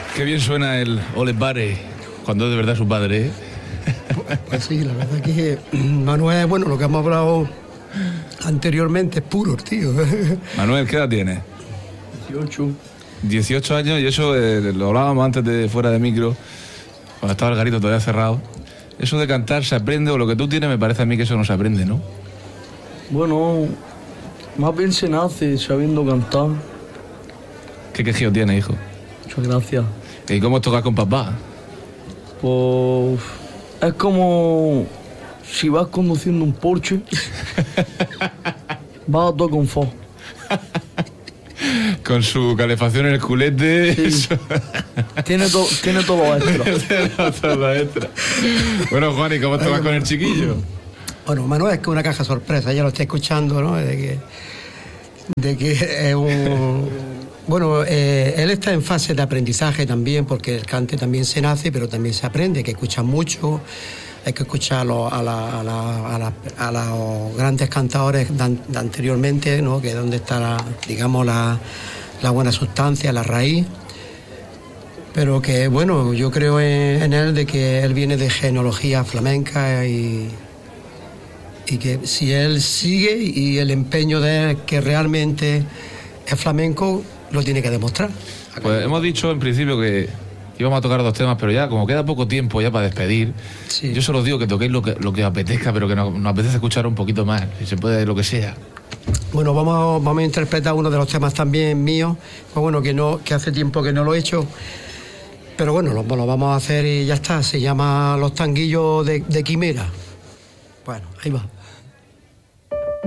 Qué bien suena el Ole Bare cuando es de verdad su padre, ¿eh? Pues sí, la verdad que Manuel, bueno, lo que hemos hablado anteriormente es puro, tío. Manuel, ¿qué edad tienes? 18 años, y eso lo hablábamos antes de fuera de micro, cuando estaba el garito todavía cerrado. Eso de cantar se aprende, o lo que tú tienes, me parece a mí que eso no se aprende, ¿no? Bueno, más bien se nace sabiendo cantar. ¿Qué quejío tienes, hijo? Muchas gracias. ¿Y cómo tocas con papá? Pues es como si vas conduciendo un Porsche, vas a todo confort. Con su calefacción en el culete. Sí. Tiene todo extra. Todo extra. Bueno, Juan, ¿y cómo tocas con el chiquillo? Bueno, Manuel es que una caja sorpresa, ya lo está escuchando, ¿no? De que es un... Bueno, él está en fase de aprendizaje también, porque el cante también se nace, pero también se aprende, hay que escuchar mucho, hay que escuchar a los grandes cantadores de anteriormente, ¿no? Que es donde está, la buena sustancia, la raíz. Pero que, bueno, yo creo en él de que él viene de genealogía flamenca y que si él sigue y el empeño de él que realmente es flamenco, lo tiene que demostrar. Pues hemos dicho en principio que íbamos a tocar 2 temas, pero ya como queda poco tiempo ya para despedir, Sí. yo solo digo que toquéis lo que apetezca, pero que nos apetece escuchar un poquito más, si se puede, lo que sea. Bueno, vamos a interpretar uno de los temas también míos, pues bueno, que hace tiempo que no lo he hecho, pero bueno, lo vamos a hacer y ya está. Se llama Los Tanguillos de Quimera. Bueno, ahí va.